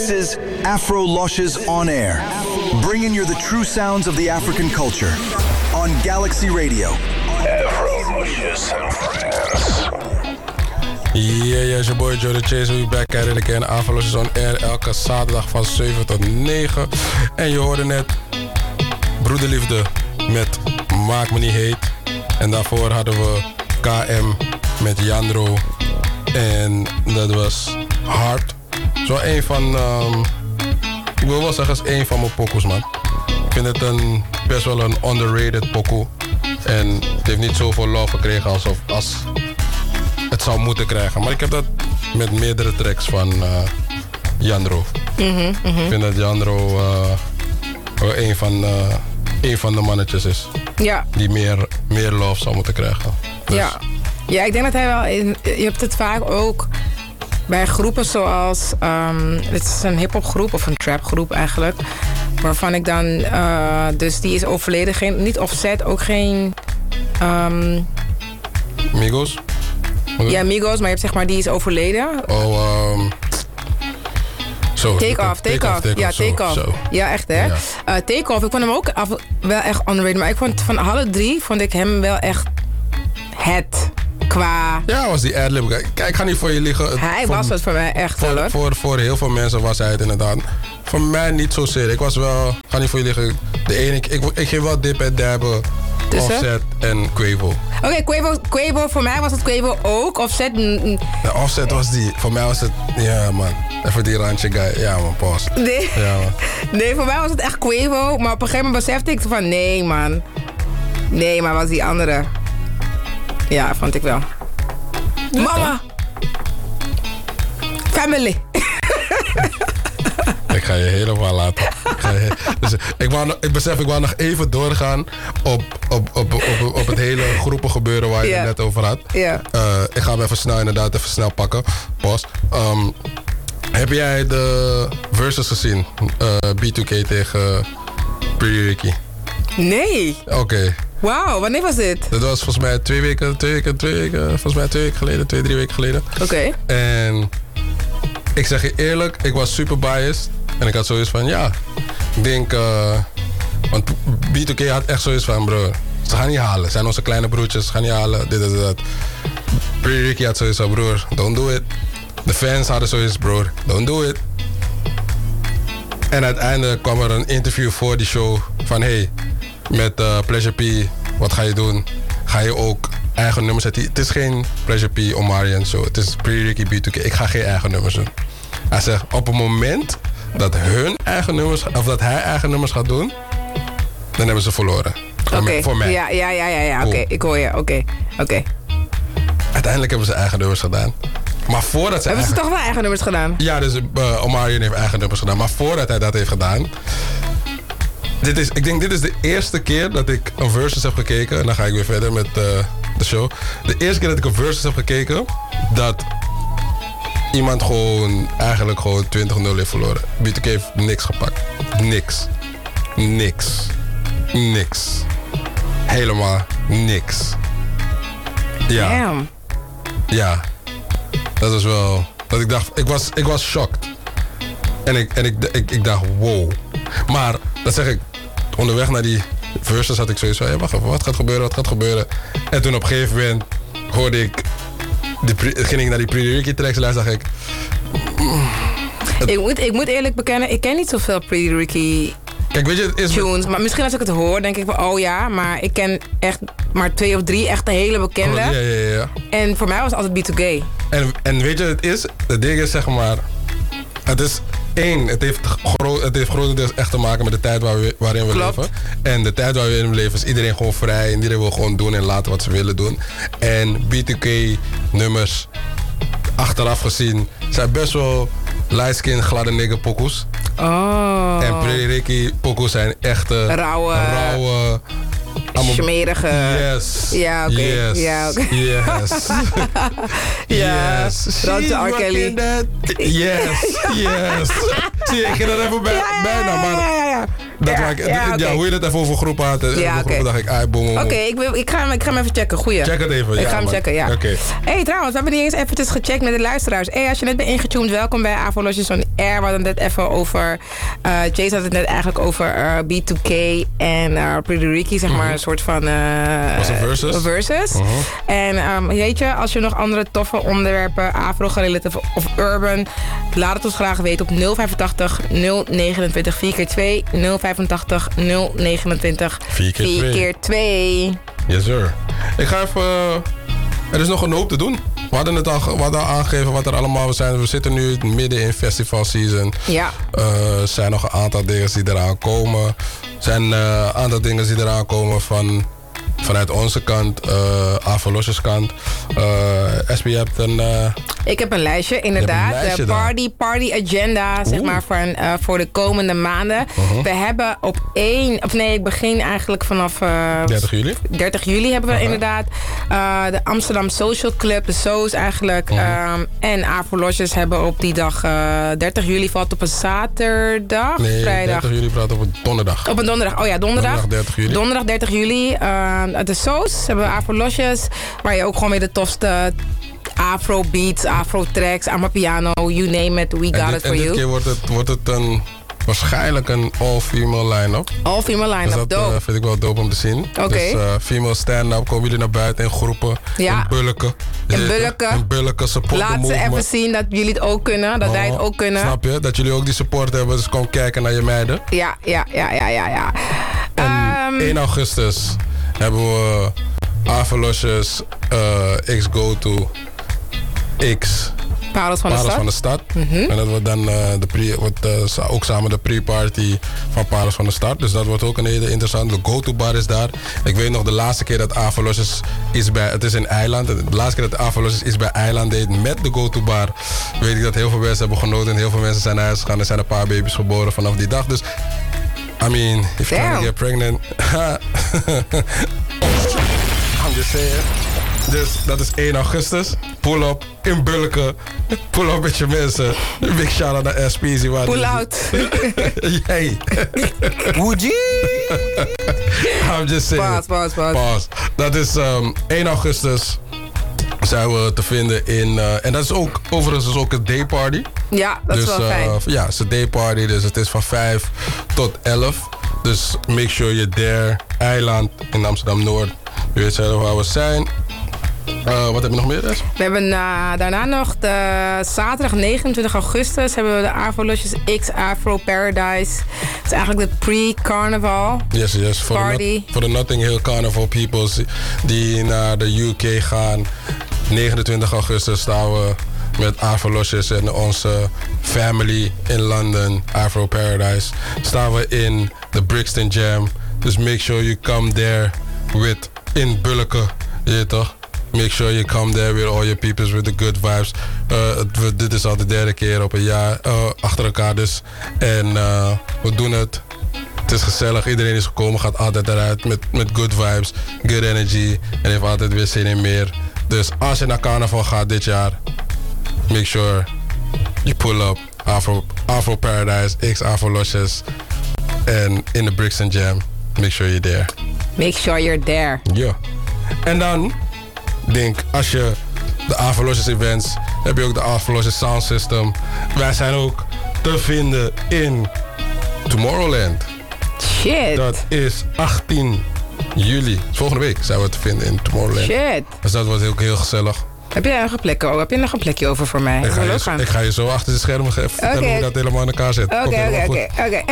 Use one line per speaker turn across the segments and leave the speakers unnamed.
This is Afro Luscious On Air, bringing you the true sounds of the African culture on Galaxy Radio.
Afro Luscious and Friends.
Yeah, it's your boy Joe the Chase. We back at it again. Afro Luscious On Air, elke zaterdag van 7 tot 9. En je hoorde net Broederliefde met Maak Me Niet Heet. En daarvoor hadden we KM met Jandro. En dat was Hard. Zo een van, ik wil wel zeggen, is een van mijn pokoes, man. Ik vind het best wel een underrated pokoe. En het heeft niet zoveel love gekregen als het zou moeten krijgen. Maar ik heb dat met meerdere tracks van Jandro. Ik vind dat Jandro wel een van de mannetjes is. Ja. Die meer love zou moeten krijgen. Dus.
Ja, ik denk dat hij wel... Je hebt het vaak ook bij groepen zoals... het is een hiphopgroep of een trapgroep eigenlijk. Waarvan ik dan... dus die is overleden. Niet Offset, ook geen...
Migos?
Ja, Migos, maar je hebt zeg maar die is overleden. Take-Off. Ja, Take-Off. Ja, echt hè. Ja. Take-Off, ik vond hem ook wel echt underrated. Maar ik vond van alle drie vond ik hem wel echt het qua...
Ja, was die adlib. Kijk, ik ga niet voor je liegen.
Hij was het voor mij echt wel.
Voor heel veel mensen was hij het inderdaad. Voor mij niet zozeer. Ik was wel... Ga niet voor je liegen. De ene... Ik ging wel dip en dabben. Offset en Quavo.
Oké, Quavo, voor mij was het Quavo ook. Offset...
Offset was die. Voor mij was het... Ja, man. Even die randje guy. Ja, man, pas.
Nee.
Ja, man.
Nee, voor mij was het echt Quavo. Maar op een gegeven moment besefte ik van... Nee, man. Nee, maar was die andere. Ja, vond ik wel. Ja. Mama! Family!
Ik ga je helemaal laten. Ik wou nog even doorgaan op het hele groepengebeuren waar je het net over had.
Ja.
Ik ga hem even snel pakken. Pas. Heb jij de versus gezien? B2K tegen Pretty Ricky?
Nee.
Oké.
Wauw, wanneer was dit?
Dat was volgens mij 2 weken geleden, 2-3 weken geleden.
Oké.
En ik zeg je eerlijk, ik was super biased. En ik had zoiets van, ja, ik denk... want B2K had echt zoiets van, bro, ze gaan niet halen. Het zijn onze kleine broertjes, ze gaan niet halen, dit en dat. Pretty Ricky had zoiets van, broer, don't do it. De fans hadden zoiets, broer, don't do it. En uiteindelijk kwam er een interview voor die show van, hey, met Pleasure P, wat ga je doen? Ga je ook eigen nummers zetten? Het is geen Pleasure P, Omari en zo. Het is Pretty Ricky, B2K. Ik ga geen eigen nummers doen. Hij zegt, op het moment dat hij eigen nummers gaat doen, dan hebben ze verloren. Voor mij.
Ja. Oké, ik hoor je. Oké.
Uiteindelijk hebben ze eigen nummers gedaan. Maar voordat
hebben ze toch wel eigen nummers gedaan?
Ja, dus Omari heeft eigen nummers gedaan. Maar voordat hij dat heeft gedaan... Ik denk dit is de eerste keer dat ik een versus heb gekeken. En dan ga ik weer verder met de show. De eerste keer dat ik een versus heb gekeken... dat iemand eigenlijk gewoon 20-0 heeft verloren. B2K heeft niks gepakt. Niks. Helemaal niks. Ja.
Damn.
Ja. Dat was wel... Dat ik was shocked. En ik dacht, wow. Maar, dat zeg ik... Onderweg naar die versus had ik zoiets van... Hey, wacht even, wat gaat gebeuren? En toen op een gegeven moment hoorde ik... ging ik naar die Pretty Ricky tracks en dacht ik...
Ik moet eerlijk bekennen, ik ken niet zoveel Pretty Ricky...
Kijk, weet je, het is
tunes. Maar misschien als ik het hoor, denk ik van... Oh ja, maar ik ken echt maar 2 of 3 echt de hele bekende.
Ja.
En voor mij was het altijd B2K.
En weet je wat het is? Het ding is zeg maar... Het is... Het heeft grotendeels echt te maken met de tijd waarin we leven. En de tijd waarin we leven is iedereen gewoon vrij. En iedereen wil gewoon doen en laten wat ze willen doen. En B2K nummers, achteraf gezien, zijn best wel light-skin, gladde nigger pokoes.
Oh.
En Pretty Ricky pokoes zijn echte rauwe
smerige.
Yes.
Ja, oké.
Yes.
Ja, oké.
Yes.
Ja.
Yes.
Randje R. Kelly.
Yes. Zie je, ik ging er even bijna, maar...
Ja.
Hoe je het even over groepen had. Groepen dacht ik, boom.
Oké, ik ga hem even checken. Goeie.
Check het even.
Ik ga hem checken, ja.
Okay.
Hey, trouwens, we hebben niet eens eventjes gecheckt met de luisteraars. Hey, als je net bent ingetuned, welkom bij Avolosjes on Air. We hadden het net even over... Chase had het net eigenlijk over B2K en Pretty Ricky, zeg maar. Een soort van...
was een versus.
En weet je, als je nog andere toffe onderwerpen, afro-gerelateerd of urban, laat het ons graag weten op 085 029 4x2 085 029 4x2.
Yes, sir. Ik ga even... Er is nog een hoop te doen. We hadden al aangegeven wat er allemaal... We zitten nu midden in festival season.
Ja.
Er zijn nog een aantal dingen die eraan komen. Er zijn een aantal dingen die eraan komen vanuit onze kant, Avolosjes kant. SP, je hebt een...
Ik heb een lijstje, inderdaad. De party agenda, zeg maar, voor de komende maanden. We hebben ik begin eigenlijk vanaf...
30 juli?
30 juli hebben we inderdaad de Amsterdam Social Club, de SO's eigenlijk. En Avolosjes hebben op die dag... 30 juli valt op een zaterdag, vrijdag.
30 juli valt op een donderdag.
Op een donderdag, oh ja, donderdag
30 juli.
Donderdag 30 juli. De SO's hebben we Avolosjes, waar je ook gewoon weer de tofste afro-beats, afro-tracks, amapiano, you name it, we got it for you.
En dit keer wordt het waarschijnlijk een all-female line-up.
All-female line-up,
dus dat vind ik wel dope om te zien.
Oké.
Dus female stand-up, komen jullie naar buiten in groepen, in bulken. In bulken, support
laat ze even zien dat jullie het ook kunnen, dat wij het ook kunnen.
Snap je? Dat jullie ook die support hebben, dus kom kijken naar je meiden.
Ja.
En 1 augustus hebben we Avolosjes, X-Go-To, X...
Parels van de Stad.
En dat wordt dan ook samen de pre-party van Parels van de Stad. Dus dat wordt ook een hele interessante. De go-to bar is daar. Ik weet nog de laatste keer dat Avolosjes iets bij... Het is in Eiland. De laatste keer dat Avolosjes iets bij Eiland deed met de go-to bar... weet ik dat heel veel mensen hebben genoten. En heel veel mensen zijn naar huis gegaan. Er zijn een paar baby's geboren vanaf die dag. Dus, I mean, if you can't get pregnant... I'm just saying... Dus dat is 1 augustus. Pull up in Bulken. Pull up met je mensen. Big shout-out naar SPZ.
Pull out.
Hey.
Would you?
I'm just saying. Pause. Dat is 1 augustus. Zijn we te vinden in... en dat is ook overigens ook een dayparty.
Ja, dat is wel fijn.
Ja, het is een dayparty. Dus het is van 5 tot 11. Dus make sure you're there. Eiland in Amsterdam-Noord. Je weet zelf waar we zijn. Wat heb je nog meer? We
hebben daarna nog de zaterdag 29 augustus hebben we de Avolosjes X Afro Paradise. Het is eigenlijk de pre-carnaval party.
Voor de Notting Hill Carnival peoples die naar de UK gaan. 29 augustus staan we met Avolosjes en onze family in London, Afro Paradise. Staan we in de Brixton Jam. Dus make sure you come there in Bulken. Je toch? Make sure you come there with all your peoples with the good vibes. Dit is al de 3e keer op een jaar achter elkaar dus. En we doen het. Het is gezellig. Iedereen is gekomen. Gaat altijd eruit met good vibes. Good energy. En heeft altijd weer zin in meer. Dus als je naar carnaval gaat dit jaar. Make sure you pull up. Afro Paradise. X Avolosjes. En in de Brixton Jam. Make sure you're there.
Make sure you're there.
Ja. En dan... denk, als je de Avolosjes events, heb je ook de Avolosjes Sound System. Wij zijn ook te vinden in Tomorrowland.
Shit.
Dat is 18 juli. Volgende week zijn we te vinden in Tomorrowland.
Shit.
Dus dat wordt ook heel gezellig.
Heb je nog een plekje over voor mij?
Ik ga je zo achter de schermen vertellen hoe dat helemaal in elkaar zit.
Oké.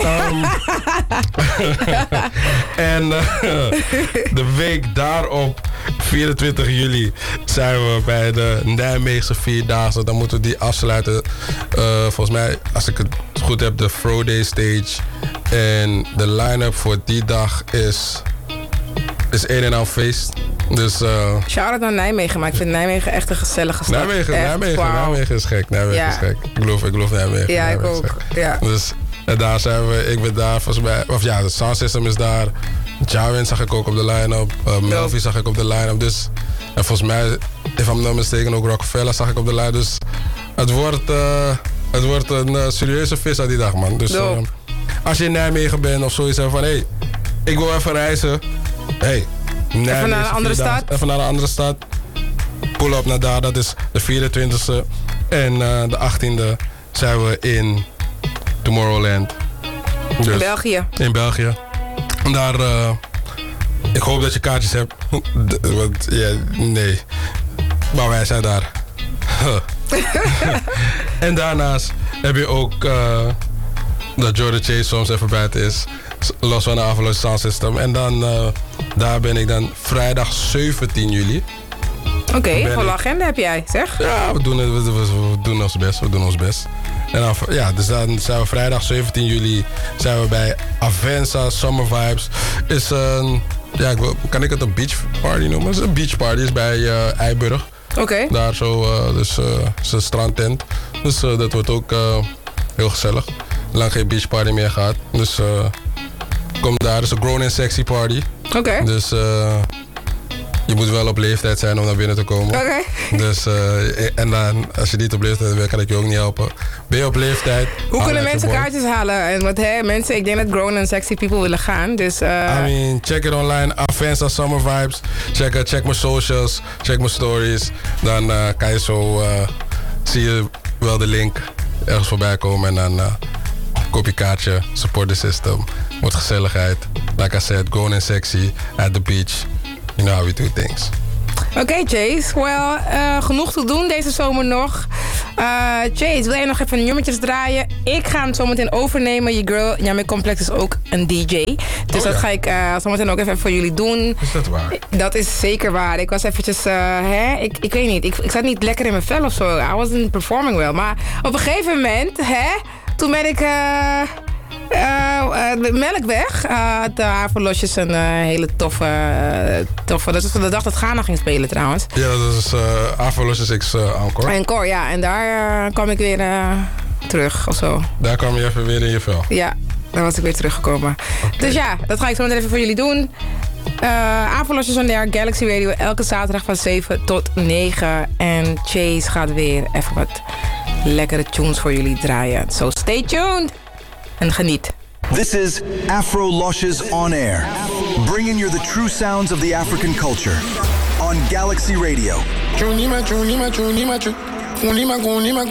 En de week daarop, 24 juli, zijn we bij de Nijmeegse Vierdaagse. Dan moeten we die afsluiten. Volgens mij, als ik het goed heb, de Friday Stage. En de line-up voor die dag is een en al feest. Dus,
shout-out naar Nijmegen, maar ik vind Nijmegen echt een gezellige stad.
Nijmegen is gek. Nijmegen is gek. Ik geloof Nijmegen.
Ja, ik ook. Ja.
Dus en daar zijn we. Ik ben daar volgens mij. Of ja, het Sound System is daar. Jarwin zag ik ook op de line-up. Melvie zag ik op de line-up. Dus, en volgens mij, if I'm not mistaken, ook Rockefeller zag ik op de line-up. Dus het wordt een serieuze vis aan die dag, man. Dus als je in Nijmegen bent of zoiets van... Hey, ik wil even reizen. Hey, Nijmegen,
even naar een andere stad.
Even naar een andere stad. Pull up naar daar. Dat is de 24e. En de 18e zijn we in Tomorrowland. Dus,
in België.
In België. Daar... ik hoop dat je kaartjes hebt. Want, ja, nee. Maar wij zijn daar. En daarnaast heb je ook dat Jordan Chase soms even buiten is. Los van de Avalanche Sound System. En dan daar ben ik dan vrijdag 17 juli.
Oké, volle agenda heb jij, zeg?
Ja, we doen ons best. We doen ons best. En dan, ja, dus dan zijn we vrijdag 17 juli zijn we bij Avenza Summer Vibes. Is een... Ja, kan ik het een beach party noemen? Het is een beach party, is bij Eiburg.
Oké.
Daar zo, dus is een strandtent. Dus dat wordt ook heel gezellig. Lang geen beach party meer gehad. Dus kom daar, is een grown and sexy party.
Oké.
Dus je moet wel op leeftijd zijn om naar binnen te komen.
Oké.
Dus, en dan, als je niet op leeftijd bent, kan ik je ook niet helpen. Ben je op leeftijd?
Hoe kunnen mensen kaartjes halen? En wat, mensen, ik denk dat grown and sexy people willen gaan. Dus,
I mean, check it online. Avenza Summer Vibes. Check mijn socials. Check mijn stories. Dan kan je zo... zie je wel de link ergens voorbij komen. En dan koop je kaartje. Support the system. Wordt gezelligheid. Like I said, grown and sexy. At the beach. You know how we do things.
Oké, Chase. Well, genoeg te doen deze zomer nog. Chase, wil jij nog even nummertjes draaien? Ik ga hem zometeen overnemen. Je girl, Yummy Complex is ook een DJ. Dus dat ga ik zometeen ook even voor jullie doen.
Is dat waar?
Dat is zeker waar. Ik was eventjes, ik weet niet. Ik zat niet lekker in mijn vel of zo. I wasn't performing well. Maar op een gegeven moment, toen ben ik... Melkweg. De Haverlosjes een hele toffe... Dat is de dag dat Ghana ging spelen trouwens.
Ja, dat is Haverlosjes X Encore.
Encore, ja. En daar kwam ik weer terug of zo.
Daar kwam je even weer in je vel.
Ja, daar was ik weer teruggekomen. Okay. Dus ja, dat ga ik zo meteen even voor jullie doen. Haverlosjes on Air, Galaxy Radio. Elke zaterdag van 7 tot 9. En Chase gaat weer even wat lekkere tunes voor jullie draaien. So stay tuned. En geniet.
This is Afro Loshes On Air, bringing you the true sounds of the African culture on Galaxy Radio.